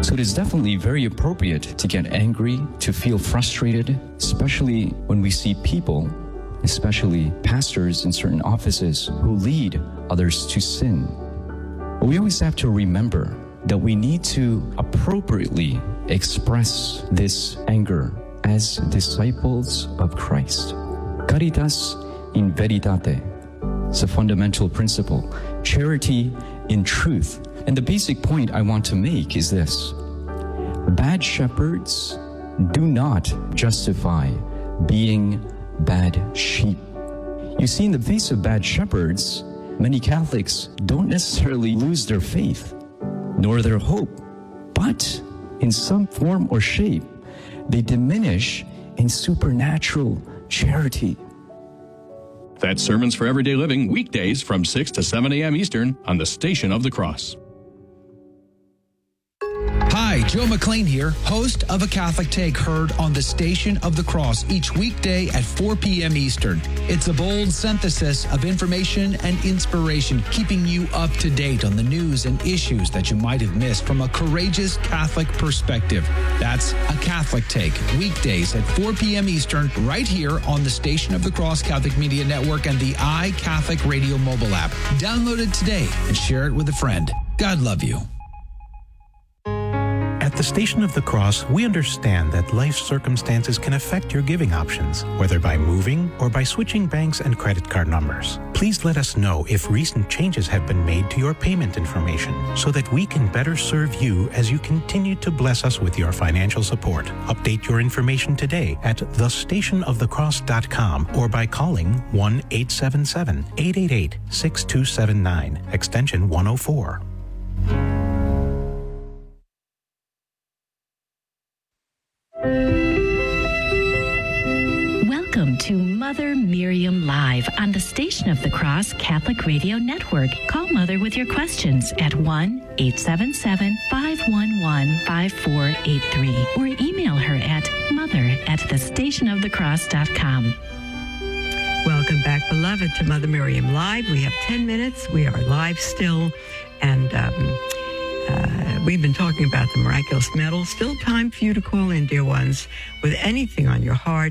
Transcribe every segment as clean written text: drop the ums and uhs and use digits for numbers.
So it is definitely very appropriate to get angry, to feel frustrated, especially when we see people, especially pastors in certain offices, who lead others to sin. But we always have to remember that we need to appropriately express this anger as disciples of Christ. Caritas in veritate. It's a fundamental principle. Charity in truth. And the basic point I want to make is this. Bad shepherds do not justify being bad sheep. You see, in the face of bad shepherds, many Catholics don't necessarily lose their faith, nor their hope, but in some form or shape, they diminish in supernatural charity. That's Sermons for Everyday Living, weekdays from 6 to 7 a.m. Eastern on the Station of the Cross. Hi, Joe McLean here, host of A Catholic Take, heard on the Station of the Cross each weekday at 4 p.m. Eastern. It's a bold synthesis of information and inspiration, keeping you up to date on the news and issues that you might have missed from a courageous Catholic perspective. That's A Catholic Take, weekdays at 4 p.m. Eastern, right here on the Station of the Cross Catholic Media Network and the iCatholic Radio mobile app. Download it today and share it with a friend. God love you. At the Station of the Cross, we understand that life circumstances can affect your giving options, whether by moving or by switching banks and credit card numbers. Please let us know if recent changes have been made to your payment information so that we can better serve you as you continue to bless us with your financial support. Update your information today at thestationofthecross.com or by calling 1-877-888-6279, extension 104. Welcome to Mother Miriam Live on the Station of the Cross Catholic Radio Network. Call Mother with your questions at 1-877-511-5483 or email her at mother@thestationofthecross.com. Welcome back, beloved, to Mother Miriam Live. We have 10 minutes. We are live still, and we've been talking about the miraculous medal. Still time for you to call in, dear ones, with anything on your heart.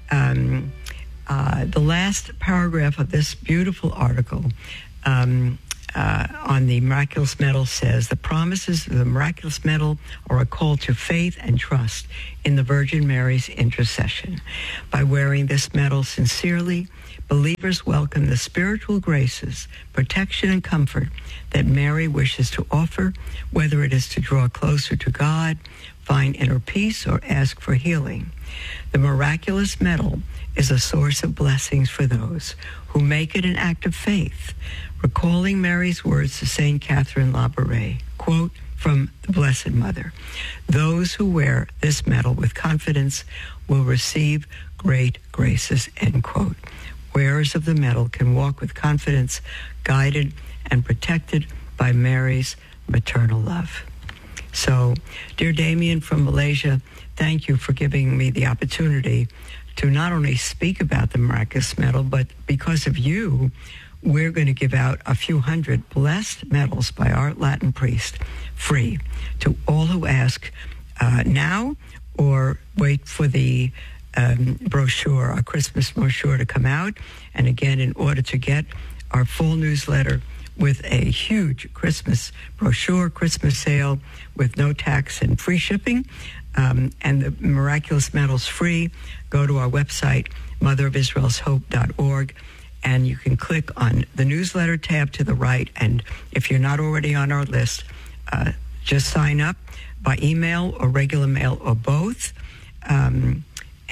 The last paragraph of this beautiful article on the miraculous medal says, the promises of the miraculous medal are a call to faith and trust in the Virgin Mary's intercession. By wearing this medal sincerely, believers welcome the spiritual graces, protection, and comfort that Mary wishes to offer, whether it is to draw closer to God, find inner peace, or ask for healing. The miraculous medal is a source of blessings for those who make it an act of faith, recalling Mary's words to St. Catherine Labouré, quote, from the Blessed Mother, "Those who wear this medal with confidence will receive great graces," end quote. Wearers of the medal can walk with confidence, guided and protected by Mary's maternal love. So, dear Damien from Malaysia, thank you for giving me the opportunity to not only speak about the miraculous medal, but because of you, we're going to give out a few hundred blessed medals by our Latin priest, free, to all who ask now or wait for the brochure, our Christmas brochure, to come out. And again, in order to get our full newsletter with a huge Christmas brochure, Christmas sale with no tax and free shipping, and the miraculous medals free, go to our website, motherofisraelshope.org, and you can click on the newsletter tab to the right. And if you're not already on our list, just sign up by email or regular mail or both. And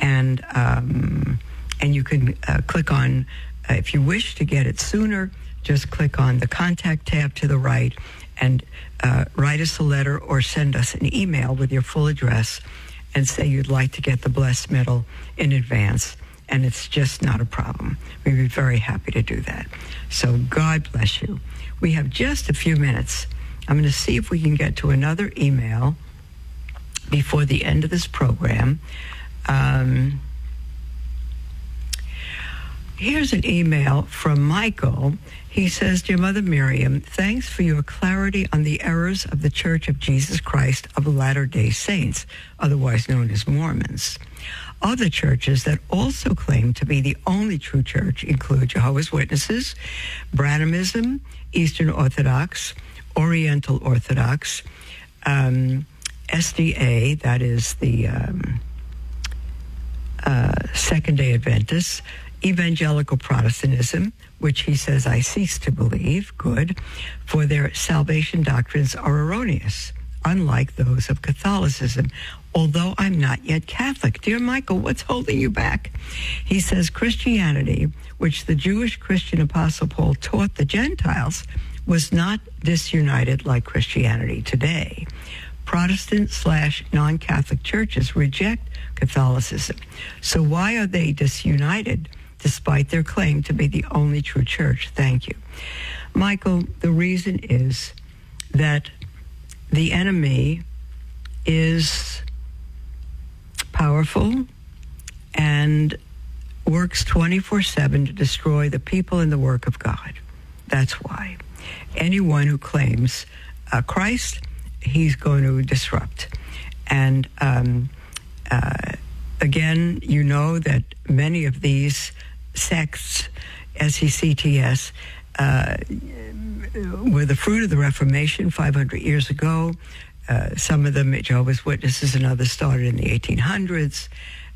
you can click on, if you wish to get it sooner, just click on the contact tab to the right and write us a letter or send us an email with your full address and say you'd like to get the blessed medal in advance. And it's just not a problem. We'd be very happy to do that. So God bless you. We have just a few minutes. I'm going to see if we can get to another email before the end of this program. Here's an email from Michael. He says, Dear Mother Miriam, thanks for your clarity on the errors of the Church of Jesus Christ of Latter-day Saints, otherwise known as Mormons. Other churches that also claim to be the only true church include Jehovah's Witnesses, Branhamism, Eastern Orthodox, Oriental Orthodox, SDA, that is the Second-day Adventists, Evangelical Protestantism, which he says I cease to believe, good, for their salvation doctrines are erroneous, unlike those of Catholicism, although I'm not yet Catholic. Dear Michael, what's holding you back? He says Christianity, which the Jewish Christian Apostle Paul taught the Gentiles, was not disunited like Christianity today. Protestant/non-Catholic churches reject Catholicism. So why are they disunited despite their claim to be the only true church? Thank you. Michael, the reason is that the enemy is powerful and works 24/7 to destroy the people and the work of God. That's why. Anyone who claims Christ, he's going to disrupt. And again, you know that many of these sects, SECTS, were the fruit of the Reformation 500 years ago. Some of them, Jehovah's Witnesses and others, started in the 1800s.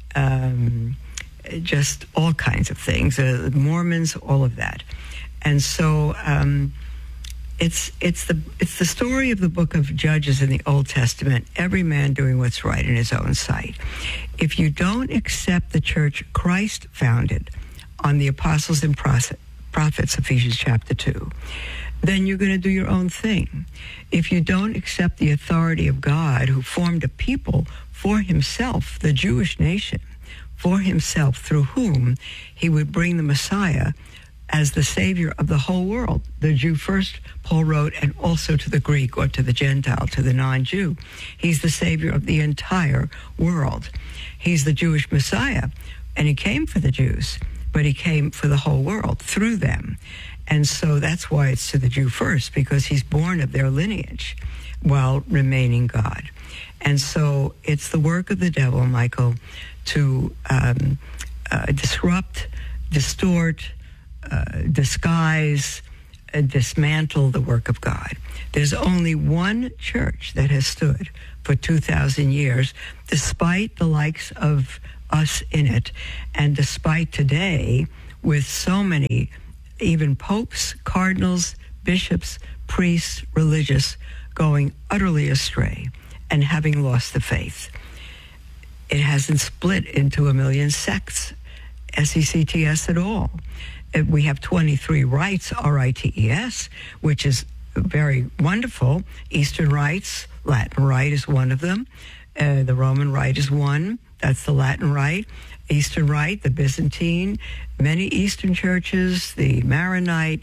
Just all kinds of things. Mormons, all of that. And so it's the story of the book of Judges in the Old Testament, every man doing what's right in his own sight. If you don't accept the church Christ founded on the apostles and prophets, Ephesians chapter 2, then you're going to do your own thing. If you don't accept the authority of God, who formed a people for himself, the Jewish nation, for himself, through whom he would bring the Messiah as the Savior of the whole world. The Jew first, Paul wrote, and also to the Greek or to the Gentile, to the non-Jew. He's the Savior of the entire world. He's the Jewish Messiah, and he came for the Jews, but he came for the whole world through them. And so that's why it's to the Jew first, because he's born of their lineage while remaining God. And so it's the work of the devil, Michael, to disrupt, distort, disguise, dismantle the work of God. There's only one church that has stood for 2,000 years, despite the likes of us in it, and despite today, with so many, even popes, cardinals, bishops, priests, religious, going utterly astray and having lost the faith. It hasn't split into a million sects, SECTS at all. We have 23 rites, R-I-T-E-S, which is very wonderful. Eastern rites, Latin rite is one of them. The Roman rite is one. That's the Latin rite. Eastern rite, the Byzantine, many Eastern churches, the Maronite,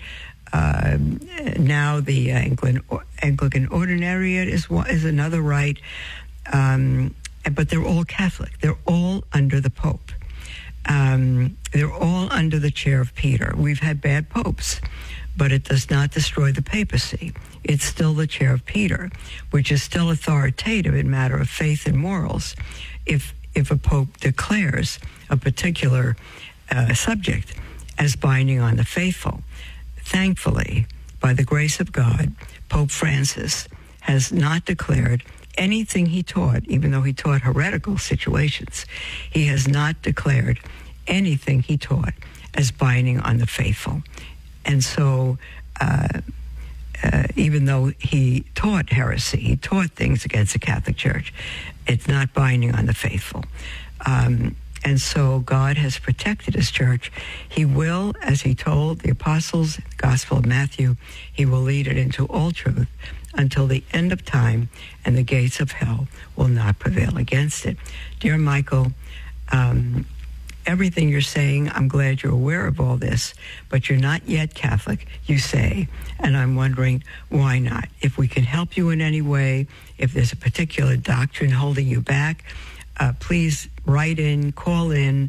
now the Anglican Ordinariate is another rite. But they're all Catholic. They're all under the Pope. They're all under the chair of Peter. We've had bad popes, but it does not destroy the papacy. It's still the chair of Peter, which is still authoritative in matter of faith and morals. If a pope declares a particular subject as binding on the faithful, thankfully, by the grace of God, Pope Francis has not declared anything he taught, even though he taught heretical situations. He has not declared anything he taught as binding on the faithful. And so, even though he taught heresy, he taught things against the Catholic Church, it's not binding on the faithful. And so God has protected his church. He will, as he told the apostles in the Gospel of Matthew, he will lead it into all truth until the end of time, and the gates of hell will not prevail against it. Dear Michael, everything you're saying, I'm glad you're aware of all this, but you're not yet Catholic, you say, and I'm wondering why not. If we can help you in any way, if there's a particular doctrine holding you back, please write in, call in.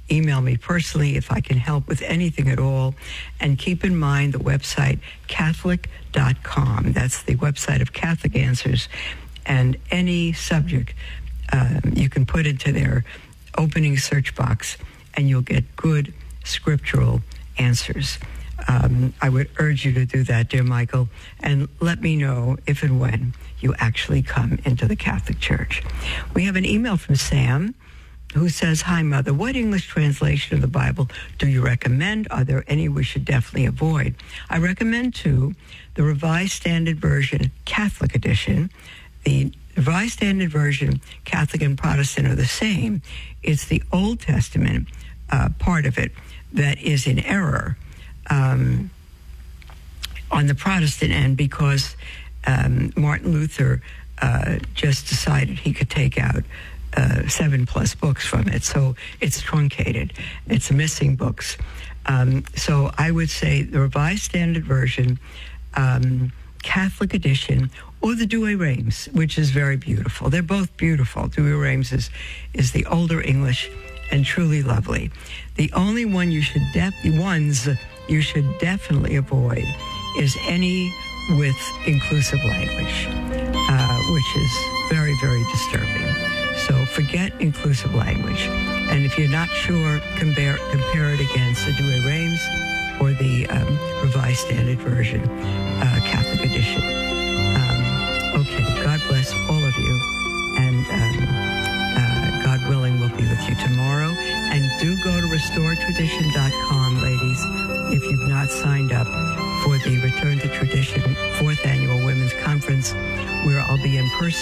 email me personally if I can help with anything at all. And keep in mind the website Catholic.com. That's the website of Catholic Answers. And any subject you can put into their opening search box, and you'll get good scriptural answers. I would urge you to do that, dear Michael, and let me know if and when you actually come into the Catholic Church. We have an email from Sam who says, "Hi, Mother. What English translation of the Bible do you recommend? Are there any we should definitely avoid?" I recommend, too, the Revised Standard Version Catholic Edition. The Revised Standard Version, Catholic and Protestant are the same. It's the Old Testament part of it that is in error on the Protestant end, because Martin Luther just decided he could take out 7+ books from it. So it's truncated. It's missing books. So I would say the Revised Standard Version, Catholic Edition, or the Douay-Rheims, which is very beautiful. They're both beautiful. Douay-Rheims is the older English and truly lovely. The only one you should definitely avoid is any with inclusive language, which is very, very disturbing. So forget inclusive language. And if you're not sure, compare it against the Douay-Rheims or the Revised Standard Version, Catholic Edition. Okay, God bless all of you. And God willing, we'll be with you tomorrow. And do go to restoretradition.com, ladies, if you've not signed up for the Return to Tradition 4th Annual Women's Conference, where I'll be in person